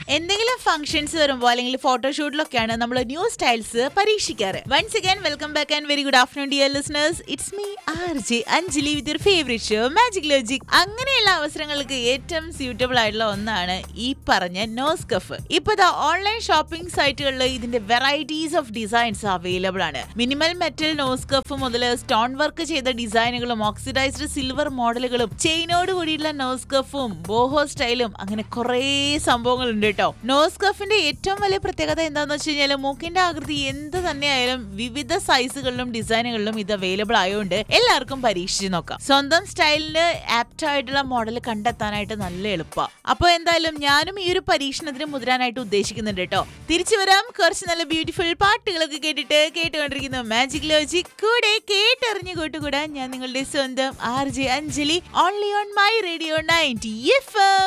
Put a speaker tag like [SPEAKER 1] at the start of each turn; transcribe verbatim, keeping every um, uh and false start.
[SPEAKER 1] എന്തെങ്കിലും ഫംഗ്ഷൻസ് വരുമ്പോ അല്ലെങ്കിൽ ഫോട്ടോഷൂട്ടിലൊക്കെയാണ് നമ്മൾ new styles പരീക്ഷിക്കാറ്. Once again welcome back and very good afternoon dear listeners. It's me R J Anjali with your favourite show magic logic. അങ്ങനെയുള്ള അവസരങ്ങൾക്ക് ഏറ്റവും suitable ആയിട്ടുള്ള ഒന്നാണ് ഈ പറഞ്ഞ നോസ് കഫ്. ഇപ്പൊ ദാ ഓൺലൈൻ ഷോപ്പിംഗ് സൈറ്റുകളിൽ ഇതിന്റെ വെറൈറ്റീസ് ഓഫ് ഡിസൈൻസ് അവൈലബിൾ ആണ്. മിനിമൽ മെറ്റൽ നോസ് കഫ് മുതൽ സ്റ്റോൺ വർക്ക് ചെയ്ത ഡിസൈനുകളും ഓക്സിഡൈസ്ഡ് സിൽവർ മോഡലുകളും ചെയിനോട് കൂടിയുള്ള നോസ് കഫും ബോഹോ സ്റ്റൈലും അങ്ങനെ കുറേ സംഭവങ്ങൾ ഉണ്ട് കേട്ടോ. നോസ് കഫിന്റെ ഏറ്റവും വലിയ പ്രത്യേകത എന്താന്ന് വെച്ച് കഴിഞ്ഞാൽ മൂക്കിന്റെ ആകൃതി എന്ത് തന്നെയായാലും വിവിധ സൈസുകളിലും ഡിസൈനുകളിലും ഇത് അവൈലബിൾ ആയതുകൊണ്ട് എല്ലാവർക്കും പരീക്ഷിച്ച് നോക്കാം. സ്വന്തം സ്റ്റൈലിന് ആപ്റ്റ് ആയിട്ടുള്ള മോഡൽ കണ്ടെത്താനായിട്ട് നല്ല എളുപ്പമാണ്. അപ്പൊ എന്തായാലും ഞാനും ഈ ഒരു പരീക്ഷണത്തിന് മുതിരാനായിട്ട് ഉദ്ദേശിക്കുന്നുണ്ട് കേട്ടോ. തിരിച്ചു വരാം കുറച്ച് നല്ല ബ്യൂട്ടിഫുൾ പാട്ടുകളൊക്കെ കേട്ടിട്ട്. കേട്ടുകൊണ്ടിരിക്കുന്ന മാജിക് ലോജിക്, കൂടെ കേട്ടറിഞ്ഞു കൂട്ടുകൂടാൻ ഞാൻ നിങ്ങളുടെ സ്വന്തം R J Anjali, only on my radio ninety F M.